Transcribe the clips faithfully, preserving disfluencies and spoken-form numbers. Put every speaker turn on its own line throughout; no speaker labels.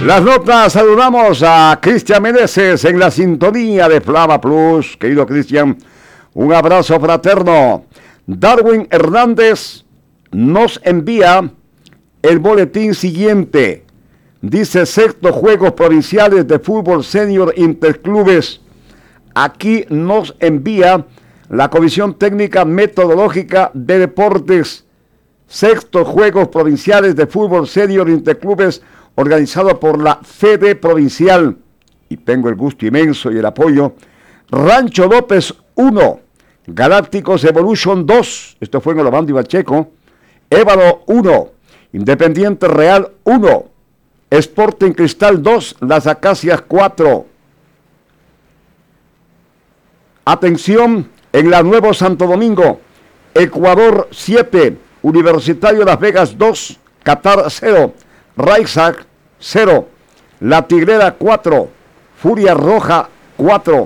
Las notas, saludamos a Cristian Meneses en la sintonía de Flama Plus. Querido Cristian, un abrazo fraterno. Darwin Hernández nos envía el boletín siguiente. Dice: sexto Juegos Provinciales de Fútbol Senior Interclubes. Aquí nos envía la Comisión Técnica Metodológica de Deportes. Sexto Juegos Provinciales de Fútbol Senior Interclubes, organizado por la Fede Provincial. Y tengo el gusto inmenso y el apoyo. Rancho López uno, Galácticos Evolution dos, esto fue en Olobando y Pacheco. Ébano uno, Independiente Real uno, Sporting Cristal dos, Las Acacias cuatro. Atención, en la Nuevo Santo Domingo, Ecuador siete, Universitario Las Vegas dos, Qatar cero, Raizac cero, La Tigrera cuatro, Furia Roja cuatro.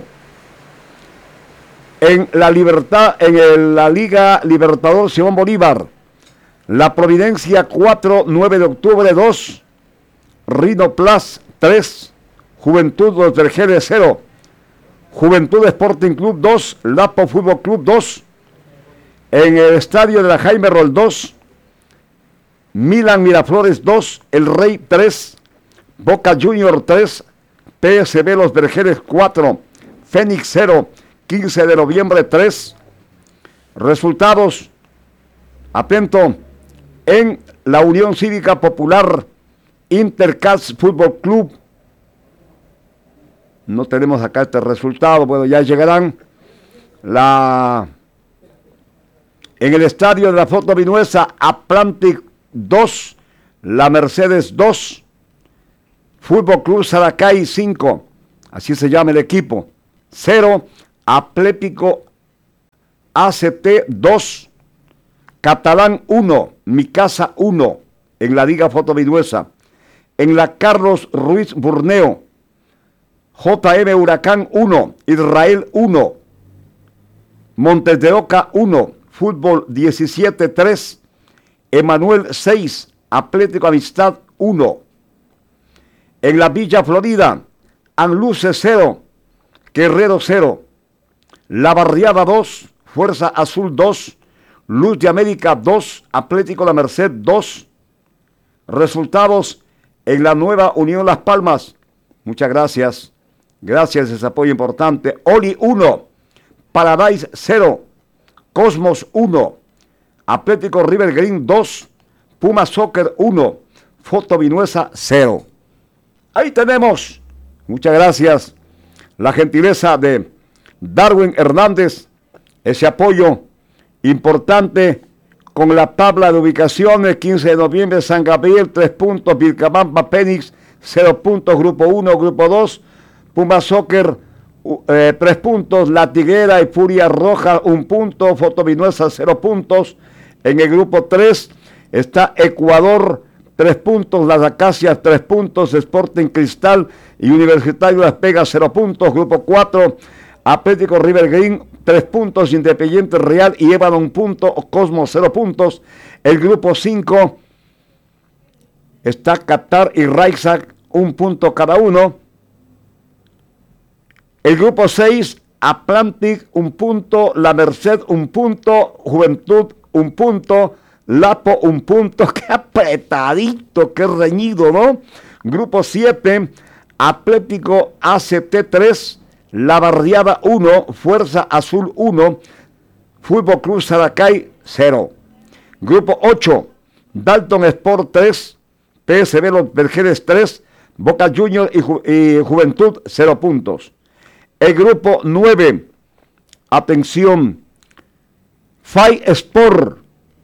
En la Libertad, en el, la Liga Libertador Simón Bolívar, La Providencia cuatro, nueve de octubre dos, Rino Plus tres, Juventud Los Vergeles cero, Juventud Sporting Club dos, Lapo Fútbol Club dos. En el estadio de la Jaime Roldós, Milan Miraflores dos, El Rey tres, Boca Junior tres, P S V Los Vergeles cuatro, Fénix cero, quince de noviembre tres. Resultados, atento, en la Unión Cívica Popular, Intercats Fútbol Club. No tenemos acá este resultado, bueno, ya llegarán. La En el estadio de la Foto Vinuesa, Atlantic dos, La Mercedes dos, Fútbol Club Saracay cinco, así se llama el equipo, cero, Atlético A C T dos, Catalán uno, Mi Casa uno, en la Liga Foto Vinuesa. En la Carlos Ruiz Burneo, J M Huracán uno, Israel uno, Montes de Oca uno, Fútbol diecisiete tres, Emanuel seis, Atlético Amistad uno. En la Villa Florida, Anluce cero, Guerrero cero, La Barriada dos, Fuerza Azul dos, Luz de América dos, Atlético La Merced dos. Resultados en la Nueva Unión Las Palmas. Muchas gracias. Gracias, ese apoyo importante. Oli uno, Paradise cero, Cosmos uno, Atlético River Green dos, Puma Soccer uno, Foto Vinuesa cero. Ahí tenemos, muchas gracias, la gentileza de Darwin Hernández, ese apoyo importante con la tabla de ubicaciones. Quince de noviembre, San Gabriel tres puntos, Vilcabamba, Fénix cero puntos, Grupo uno, Grupo dos, Puma Soccer eh, tres puntos, La Tiguera y Furia Roja un punto, Foto Vinuesa cero puntos. En el Grupo tres está Ecuador tres puntos, Las Acacias tres puntos, Sporting Cristal y Universitario Las Vegas cero puntos. Grupo cuatro, Atlético River Green tres puntos, Independiente Real y Ébano un punto, Cosmos cero puntos. El Grupo cinco está Qatar y Raizac un punto cada uno. El Grupo seis, Atlantic un punto, La Merced un punto, Juventud un punto, Lapo un punto. Qué apretadito, qué reñido, ¿no? Grupo siete, Atlético A C T tres, La Barriada uno, Fuerza Azul uno, Fútbol Club Saracay cero. Grupo ocho, Dalton Sport tres, P S V Los Vergeles tres, Boca Juniors y, Ju- y Juventud cero puntos. El Grupo nueve, atención, Fai Sport.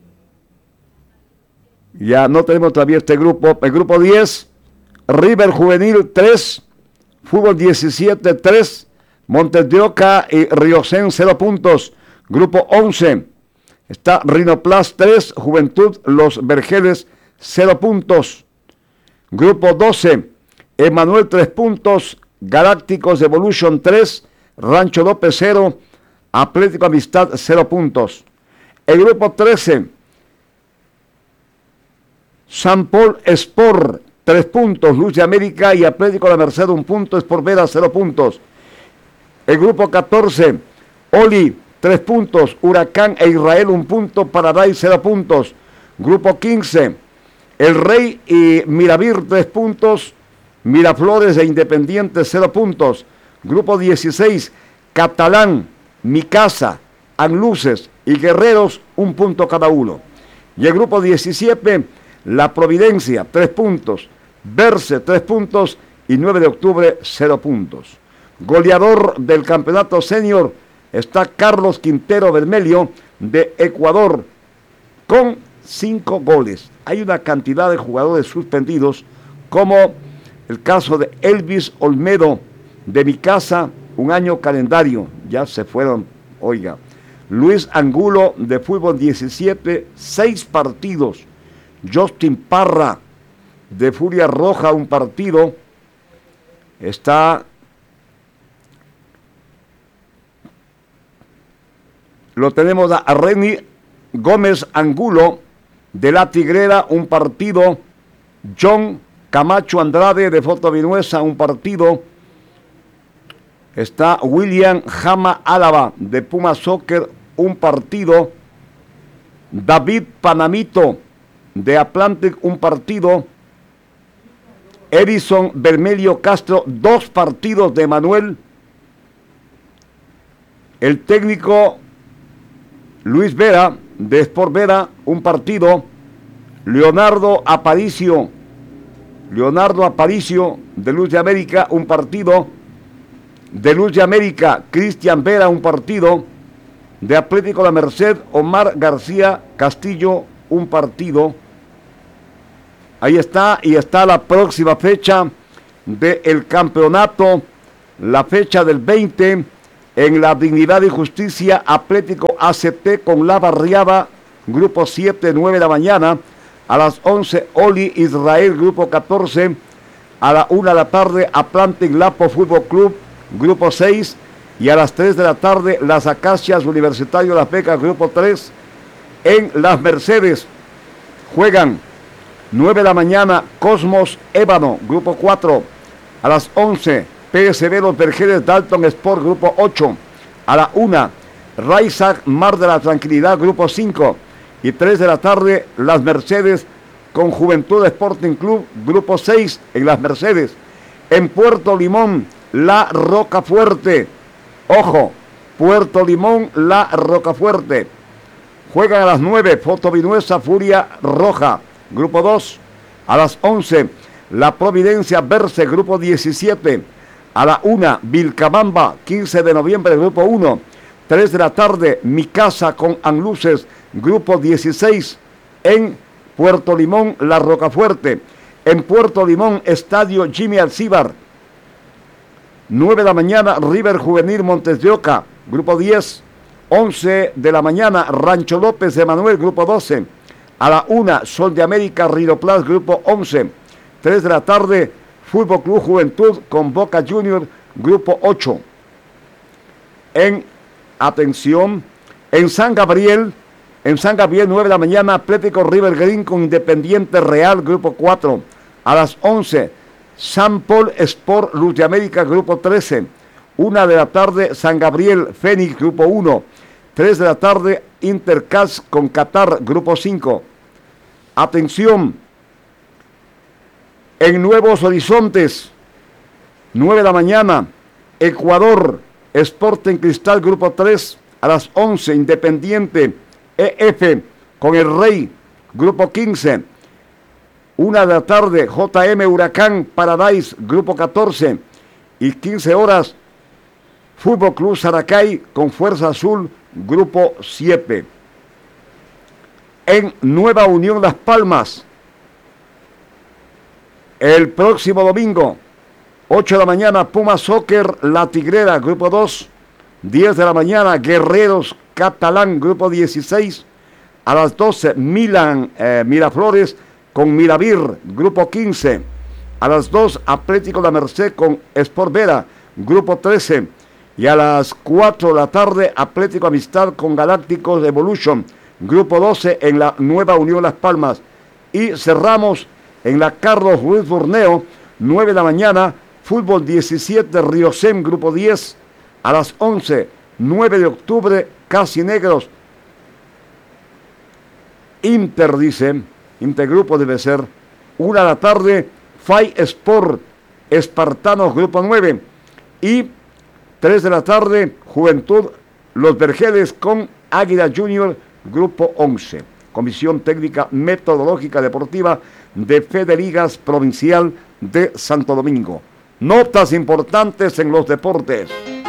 Ya no tenemos todavía este grupo. El Grupo diez, River Juvenil tres, Fútbol diecisiete tres, Montes de Oca y Riocén cero puntos. Grupo once, está Rino Plus tres, Juventud Los Vergeles cero puntos. Grupo doce, Emanuel tres puntos, Galácticos Evolution tres, Rancho López cero, Atlético Amistad cero puntos. El Grupo trece, San Paul Sport tres puntos. Luz de América y Atlético de la Merced, un punto. Sport Vera, cero puntos. El grupo catorce, Oli, tres puntos. Huracán e Israel, un punto. Paradise, cero puntos. Grupo quince, El Rey y Miravir, tres puntos. Miraflores e Independiente, cero puntos. Grupo dieciséis, Catalán, Micasa, Anluces y Guerreros, un punto cada uno. Y el grupo diecisiete, La Providencia, tres puntos. Verse, tres puntos. Y nueve de octubre, cero puntos. Goleador del campeonato senior está Carlos Quintero Bermelio de Ecuador con cinco goles. Hay una cantidad de jugadores suspendidos, como el caso de Elvis Olmedo de Micasa, un año calendario, ya se fueron, oiga. Luis Angulo de Fútbol diecisiete, seis partidos. Justin Parra de Furia Roja, un partido. Está, lo tenemos a Reni Gómez Angulo de La Tigrera, un partido. John Camacho Andrade de Fotovinuesa, un partido. Está William Jama Álava de Puma Soccer, un partido. David Panamito de Atlantic, un partido. Edison Bermelio Castro, dos partidos de Manuel. El técnico Luis Vera de Sport Vera, un partido. Leonardo Aparicio, Leonardo Aparicio de Luz de América, un partido. De Luz de América, Cristian Vera, un partido. De Atlético de la Merced, Omar García Castillo, un partido. Ahí está, y está la próxima fecha del campeonato, la fecha del veinte, en la Dignidad y Justicia, Atlético A C T con La Barriada, grupo siete, nueve de la mañana. A las once, Oli Israel, grupo catorce. A la una de la tarde, Atlantic Lapo Fútbol Club, grupo seis. Y a las tres de la tarde, Las Acacias Universitario Las Becas, grupo tres. En Las Mercedes juegan nueve de la mañana, Cosmos Ébano, grupo cuatro. A las once, P S B Los Vergeles Dalton Sport, grupo ocho. A la una, Raizac Mar de la Tranquilidad, grupo cinco. Y tres de la tarde, Las Mercedes con Juventud Sporting Club, grupo seis, en Las Mercedes. En Puerto Limón, La Rocafuerte. Ojo, Puerto Limón, La Rocafuerte. Juegan a las nueve, Fotovinuesa Furia Roja, grupo dos. A las once, La Providencia Verse, grupo diecisiete. A la una, Vilcabamba, quince de noviembre, grupo uno. tres de la tarde, Micasa con Anluces, grupo dieciséis. En Puerto Limón, La Rocafuerte. En Puerto Limón, Estadio Jimmy Alcibar. nueve de la mañana, River Juvenil Montes de Oca, grupo diez. once de la mañana, Rancho López de Manuel, grupo doce. A la una, Sol de América, Rinoplas, grupo once. tres de la tarde, Fútbol Club Juventud con Boca Junior, grupo ocho. En, atención, en San Gabriel, en San Gabriel, nueve de la mañana, Atlético River Green con Independiente Real, grupo cuatro. A las once, San Paul Sport Luz de América, grupo trece. una de la tarde, San Gabriel Fénix, grupo uno. tres de la tarde, Intercas con Qatar, grupo cinco. Atención, en Nuevos Horizontes, nueve de la mañana, Ecuador, Sporting Cristal, grupo tres. A las once, Independiente E F con El Rey, grupo quince. una de la tarde, J M Huracán Paradise, grupo catorce. Y quince horas, Fútbol Club Saracay con Fuerza Azul, grupo siete. En Nueva Unión Las Palmas, el próximo domingo, ocho de la mañana, Puma Soccer La Tigrera, grupo dos. diez de la mañana, Guerreros Catalán, grupo dieciséis. A las doce, Milan, eh, Miraflores con Miravir, grupo quince. A las dos, Atlético de la Merced con Sport Vera, grupo trece. Y a las cuatro de la tarde, Atlético Amistad con Galácticos Evolution, grupo doce, en la Nueva Unión Las Palmas. Y cerramos En la Carlos Ruiz Borneo, nueve de la mañana, fútbol diecisiete, Riosem, grupo diez. A las once, nueve de octubre, Casi Negros. Inter, dice, Intergrupo debe ser. Una de la tarde, Fai Sport, Espartanos, grupo nueve. Y tres de la tarde, Juventud, Los Vergeles con Águila Junior, grupo once. Comisión Técnica Metodológica Deportiva de Fedeligas Provincial de Santo Domingo. Notas importantes en los deportes.